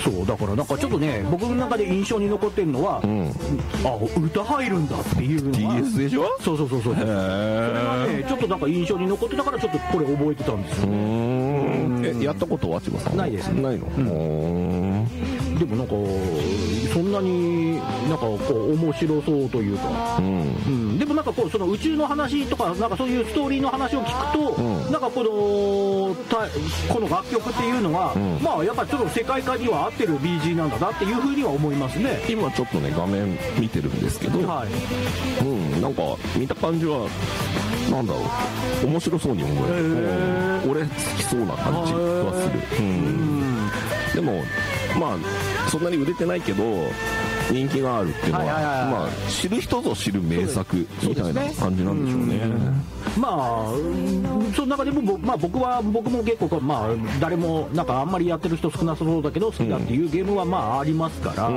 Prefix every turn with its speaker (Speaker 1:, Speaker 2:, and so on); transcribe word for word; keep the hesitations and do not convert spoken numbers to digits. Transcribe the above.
Speaker 1: そうだからなんかちょっとね僕の中で印象に残ってるのは、うん、あ歌入るんだっていうのが
Speaker 2: ディーエス でしょ。
Speaker 1: そうそうそうそう、それがねちょっとなんか印象に残ってたからちょっとこれ覚えてたんですよ。うー
Speaker 2: ん、えやったことは千葉さん
Speaker 1: ないですね。
Speaker 2: ないの、うん、
Speaker 1: でもなんかそんなになんかこう面白そうというか、うんうん、でもなんかこうその宇宙の話とかなんかそういうストーリーの話を聞くと、うん、なんかこのたこの楽曲っていうのは、うん、まあやっぱちょっと世界観には合ってる ビージー なんだなっていうふうには思いますね。
Speaker 2: 今ちょっとね画面見てるんですけど、はい、うん、なんか見た感じはなんだろう面白そうに思える、うん、俺好きそうな感じはする、うん、でもまあそんなに売れてないけど人気があるっていうのは、はいはいはいはい、まあ知る人ぞ知る名作みたいな感じなんでしょうね。
Speaker 1: うん、まあその中でも、まあ、僕は僕も結構まあ誰もなんかあんまりやってる人少なそうだけど好きだっていうゲームはまあありますから、う